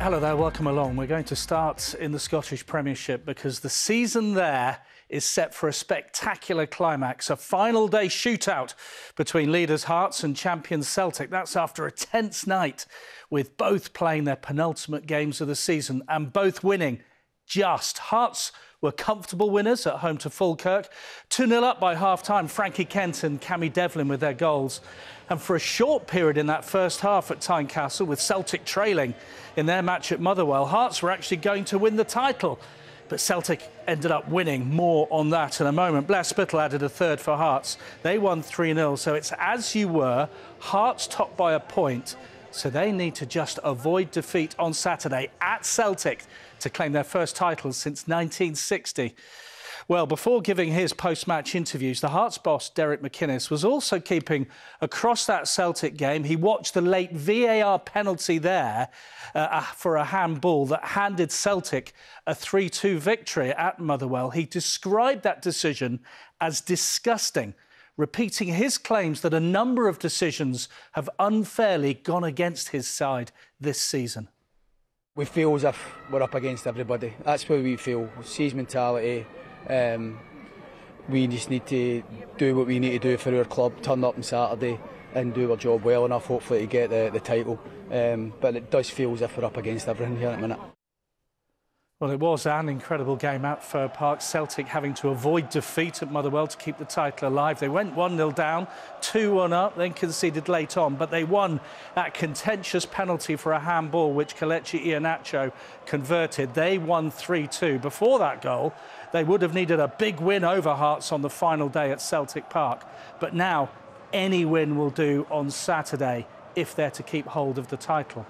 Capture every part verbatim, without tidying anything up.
Hello there, welcome along. We're going to start in the Scottish Premiership because the season there is set for a spectacular climax, a final day shootout between leaders Hearts and champions Celtic. That's after a tense night, with both playing their penultimate games of the season and both winning just. Hearts were comfortable winners at home to Falkirk. two nil up by half-time, Frankie Kent and Cammy Devlin with their goals. And for a short period in that first half at Tynecastle, with Celtic trailing in their match at Motherwell, Hearts were actually going to win the title. But Celtic ended up winning. More on that in a moment. Blair Spittle added a third for Hearts. They won three nil, so it's as you were. Hearts top by a point, so they need to just avoid defeat on Saturday at Celtic to claim their first title since nineteen sixty. Well, before giving his post-match interviews, the Hearts boss, Derek McInnes, was also keeping across that Celtic game. He watched the late V A R penalty there uh, for a handball that handed Celtic a three two victory at Motherwell. He described that decision as disgusting, repeating his claims that a number of decisions have unfairly gone against his side this season. We feel as if we're up against everybody. That's how we feel. Siege mentality. Um, we just need to do what we need to do for our club, turn up on Saturday and do our job well enough, hopefully, to get the, the title. Um, but it does feel as if we're up against everything here at the minute. Well, it was an incredible game at Fir Park. Celtic having to avoid defeat at Motherwell to keep the title alive. They went one nil down, two one up, then conceded late on, but they won that contentious penalty for a handball, which Kelechi Iheanacho converted. They won three two. Before that goal, they would have needed a big win over Hearts on the final day at Celtic Park. But now, any win will do on Saturday if they're to keep hold of the title.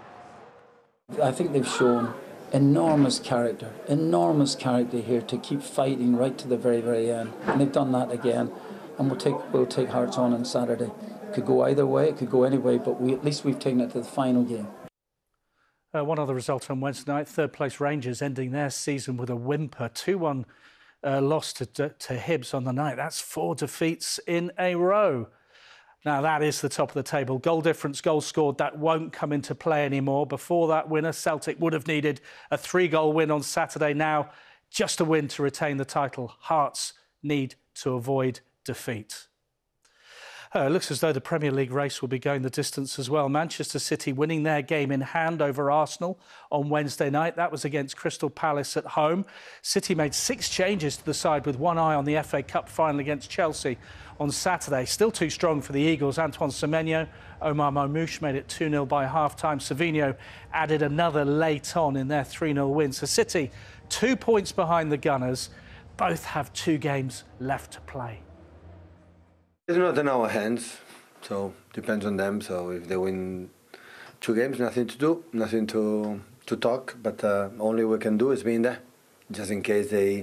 I think they've shown enormous character, enormous character here to keep fighting right to the very, very end. And they've done that again. And we'll take, we'll take Hearts on on Saturday. It could go either way, it could go any way, but we, at least we've taken it to the final game. Uh, one other result on Wednesday night, third place Rangers ending their season with a whimper. two one uh, loss to, to, to Hibs on the night. That's four defeats in a row. Now, that is the top of the table. Goal difference, goals scored, that won't come into play anymore. Before that winner, Celtic would have needed a three-goal win on Saturday. Now, just a win to retain the title. Hearts need to avoid defeat. Uh, it looks as though the Premier League race will be going the distance as well. Manchester City winning their game in hand over Arsenal on Wednesday night. That was against Crystal Palace at home. City made six changes to the side with one eye on the F A Cup final against Chelsea on Saturday. Still too strong for the Eagles. Antoine Semenyo, Omar Mamouche made it two nil by half-time. Savinho added another late on in their three nil win. So City, two points behind the Gunners. Both have two games left to play. It's not in our hands, so depends on them. So if they win two games, nothing to do, nothing to to talk. But uh, only we can do is be in there, just in case they,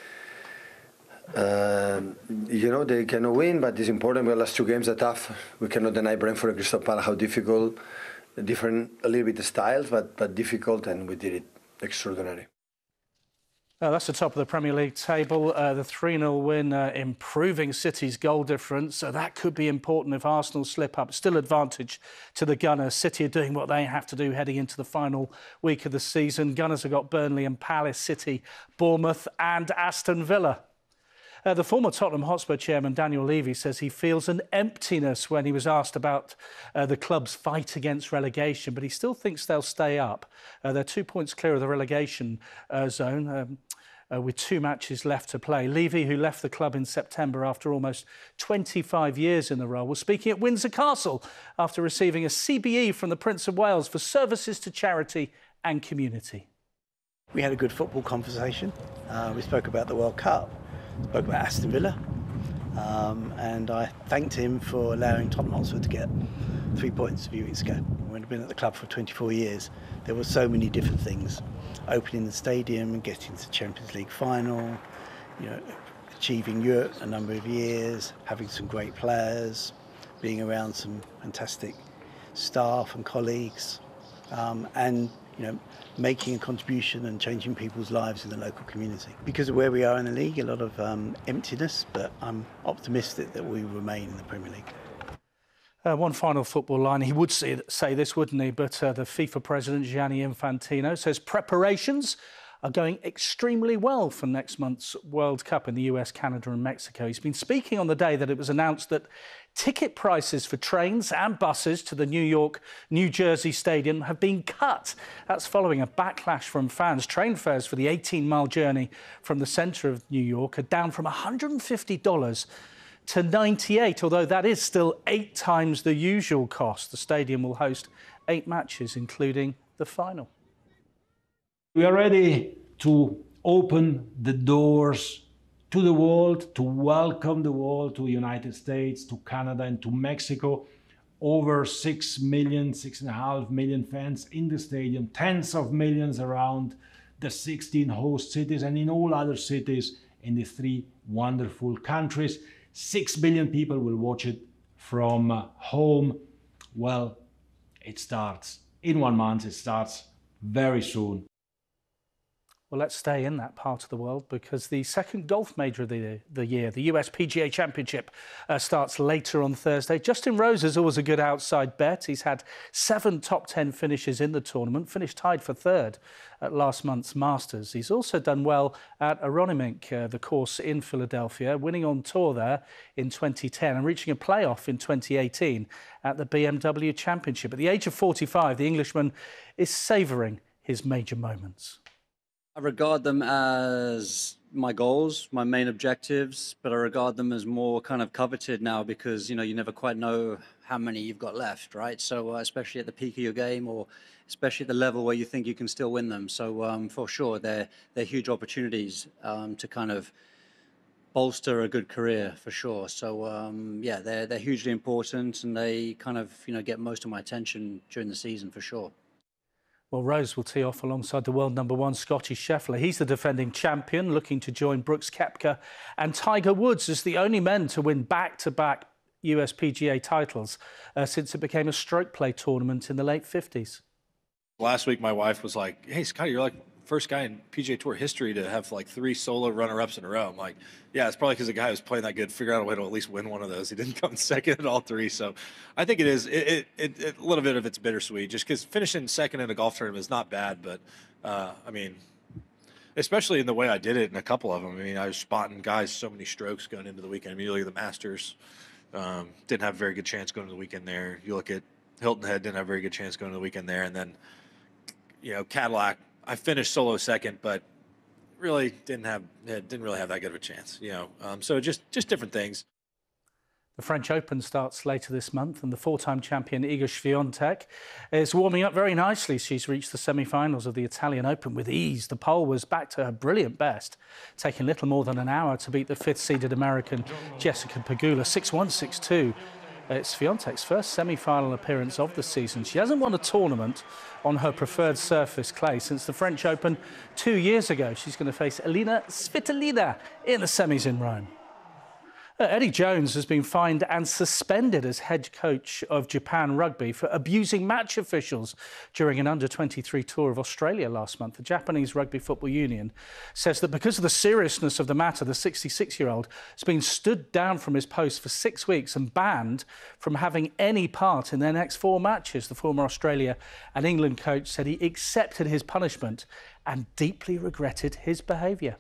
uh, you know, they cannot win. But it's important. The last two games are tough. We cannot deny Brentford and Crystal Palace how difficult, different a little bit the styles, but but difficult, and we did it extraordinary. Uh, that's the top of the Premier League table. Uh, the three nil win uh, improving City's goal difference. So that could be important if Arsenal slip up. Still advantage to the Gunners. City are doing what they have to do heading into the final week of the season. Gunners have got Burnley and Palace, City, Bournemouth and Aston Villa. Uh, the former Tottenham Hotspur chairman, Daniel Levy, says he feels an emptiness when he was asked about uh, the club's fight against relegation, but he still thinks they'll stay up. Uh, they're two points clear of the relegation uh, zone. Um, Uh, with two matches left to play. Levy, who left the club in September after almost twenty-five years in the role, was speaking at Windsor Castle after receiving a C B E from the Prince of Wales for services to charity and community. We had a good football conversation. Uh, we spoke about the World Cup, spoke about Aston Villa, um, and I thanked him for allowing Tottenham Hotspur to get three points a few weeks ago. When I've been at the club for twenty-four years, there were so many different things. Opening the stadium and getting to the Champions League final, you know, achieving Europe a number of years, having some great players, being around some fantastic staff and colleagues, um, and you know, making a contribution and changing people's lives in the local community. Because of where we are in the league, a lot of um, emptiness, but I'm optimistic that we remain in the Premier League. Uh, one final football line. He would say, say this, wouldn't he? But uh, the FIFA president, Gianni Infantino, says preparations are going extremely well for next month's World Cup in the U S, Canada and Mexico. He's been speaking on the day that it was announced that ticket prices for trains and buses to the New York, New Jersey stadium have been cut. That's following a backlash from fans. Train fares for the eighteen mile journey from the centre of New York are down from one hundred fifty dollars to ninety-eight dollars, although that is still eight times the usual cost. The stadium will host eight matches, including the final. We are ready to open the doors to the world, to welcome the world to the United States, to Canada and to Mexico. Over six million, six and a half million fans in the stadium, tens of millions around the sixteen host cities and in all other cities in the three wonderful countries. Six billion people will watch it from uh, home. Well, it starts in one month, it starts very soon. Well, let's stay in that part of the world because the second golf major of the, the year, the U S P G A Championship, uh, starts later on Thursday. Justin Rose is always a good outside bet. He's had seven top ten finishes in the tournament, finished tied for third at last month's Masters. He's also done well at Aronimink, uh, the course in Philadelphia, winning on tour there in twenty ten and reaching a playoff in twenty eighteen at the B M W Championship. At the age of forty-five, the Englishman is savouring his major moments. I regard them as my goals, my main objectives, but I regard them as more kind of coveted now because, you know, you never quite know how many you've got left, right? So uh, especially at the peak of your game or especially at the level where you think you can still win them. So um, for sure, they're, they're huge opportunities um, to kind of bolster a good career for sure. So um, yeah, they're, they're hugely important and they kind of, you know, get most of my attention during the season for sure. Well, Rose will tee off alongside the world number one, Scotty Scheffler. He's the defending champion, looking to join Brooks Koepka and Tiger Woods as the only men to win back-to-back U S P G A titles uh, since it became a stroke play tournament in the late fifties. Last week, my wife was like, hey, Scotty, you're like first guy in P G A Tour history to have like three solo runner-ups in a row. I'm like, yeah, it's probably because the guy who's playing that good figured out a way to at least win one of those. He didn't come second at all three. So I think it is it, it, it, it, a little bit of it's bittersweet just because finishing second in a golf tournament is not bad. But, uh, I mean, especially in the way I did it in a couple of them. I mean, I was spotting guys so many strokes going into the weekend. Immediately the Masters um, didn't have a very good chance going to the weekend there. You look at Hilton Head, didn't have a very good chance going to the weekend there. And then, you know, Cadillac, I finished solo second, but really didn't have didn't really have that good of a chance, you know. Um, so just just different things. The French Open starts later this month, and the four-time champion Iga Swiatek is warming up very nicely. She's reached the semi-finals of the Italian Open with ease. The pole was back to her brilliant best, taking little more than an hour to beat the fifth-seeded American Jessica Pegula six one, six two. It's Swiatek's first semi-final appearance of the season. She hasn't won a tournament on her preferred surface clay since the French Open two years ago. She's going to face Elina Svitolina in the semis in Rome. Uh, Eddie Jones has been fined and suspended as head coach of Japan Rugby for abusing match officials during an under twenty-three tour of Australia last month. The Japanese Rugby Football Union says that because of the seriousness of the matter, the sixty-six-year-old has been stood down from his post for six weeks and banned from having any part in their next four matches. The former Australia and England coach said he accepted his punishment and deeply regretted his behaviour.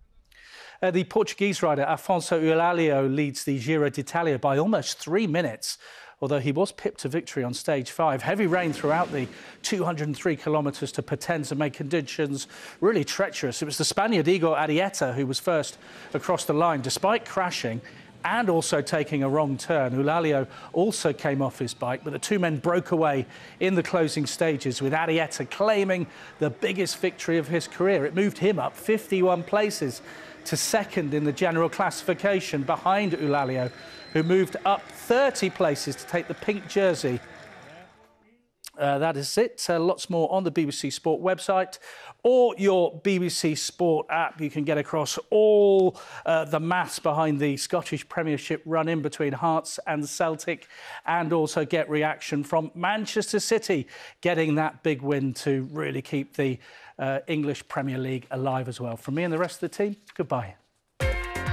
Uh, the Portuguese rider Afonso Eulálio leads the Giro d'Italia by almost three minutes, although he was pipped to victory on stage five. Heavy rain throughout the two hundred three kilometres to Potenza made conditions really treacherous. It was the Spaniard Igor Arrieta who was first across the line, despite crashing and also taking a wrong turn. Eulálio also came off his bike, but the two men broke away in the closing stages, with Arrieta claiming the biggest victory of his career. It moved him up fifty-one places to second in the general classification behind Eulálio, who moved up thirty places to take the pink jersey. Uh, that is it. Uh, lots more on the B B C Sport website or your B B C Sport app. You can get across all uh, the maths behind the Scottish Premiership run-in between Hearts and Celtic, and also get reaction from Manchester City getting that big win to really keep the uh, English Premier League alive as well. From me and the rest of the team, goodbye.